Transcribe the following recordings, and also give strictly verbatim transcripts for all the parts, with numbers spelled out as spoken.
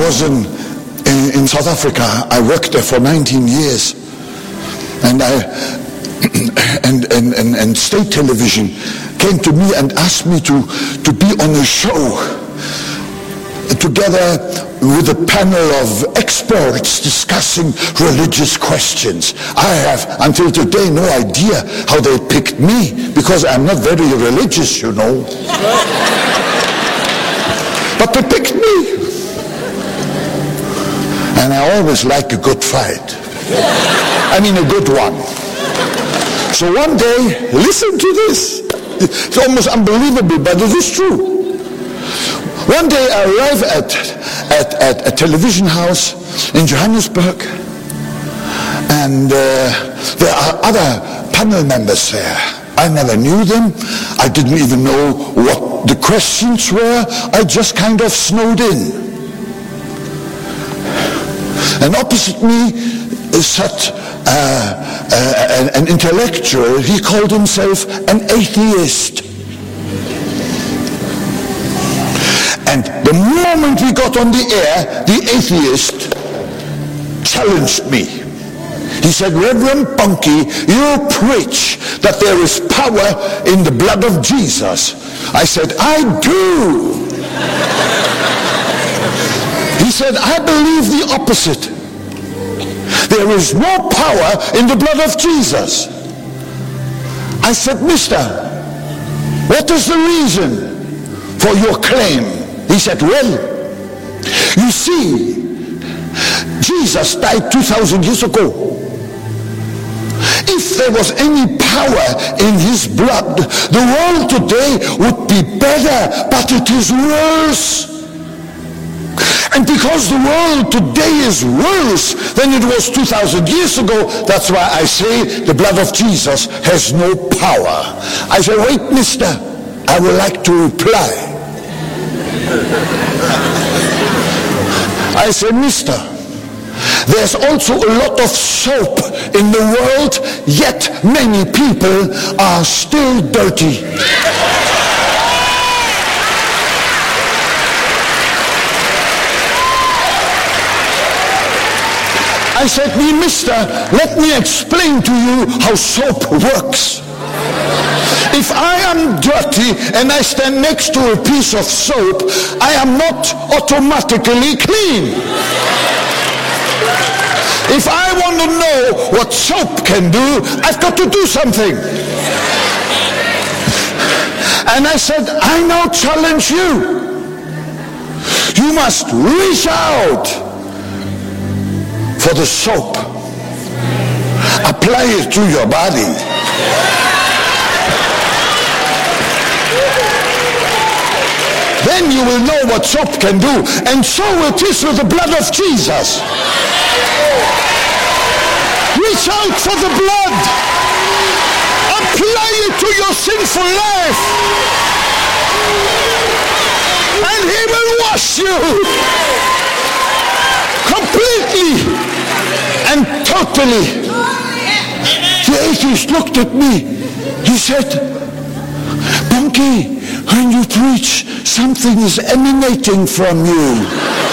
was in, in, in South Africa. I worked there for nineteen years. And I and, and, and, and state television came to me and asked me to, to be on a show together with a panel of experts discussing religious questions. I have until today no idea how they picked me, because I'm not very religious, you know. But they picked me. And I always like a good fight. I mean a good one. So one day, listen to this. It's almost unbelievable, but it is true. One day I arrive at, at, at a television house in Johannesburg, and uh, there are other panel members there. I never knew them. I didn't even know what the questions were. I just kind of snowed in. And opposite me sat uh, uh, an, an intellectual. He called himself an atheist. And the moment we got on the air, the atheist challenged me. He said, Reverend Bonnke, you preach that there is power in the blood of Jesus. I said, I do. He said, I believe the opposite. There is no power in the blood of Jesus. I said, mister, what is the reason for your claim? He said, well, you see, Jesus died two thousand years ago. If there was any power in his blood, the world today would be better, but it is worse. And because the world today is worse than it was two thousand years ago, that's why I say the blood of Jesus has no power. I said, wait, mister, I would like to reply. I said, mister, there's also a lot of soap in the world, yet many people are still dirty. I said, me, mister, let me explain to you how soap works. If I am dirty and I stand next to a piece of soap, I am not automatically clean. If I want to know what soap can do, I've got to do something. And I said, I now challenge you. You must reach out for the soap. Apply it to your body. Then you will know what soap can do. And so it is with the blood of Jesus. Reach out for the blood. Apply it to your sinful life. And he will wash you completely and totally. The atheist looked at me. He said, Bonnke, when you preach, something is emanating from you.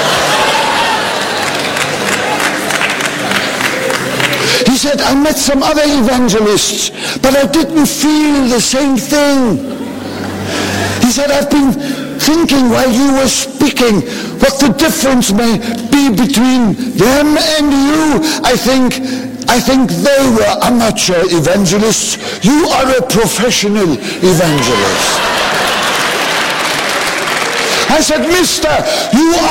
He said, I met some other evangelists, but I didn't feel the same thing. He said, I've been thinking while you were speaking what the difference may be between them and you. I think I think they were amateur evangelists. You are a professional evangelist. I said, mister, you are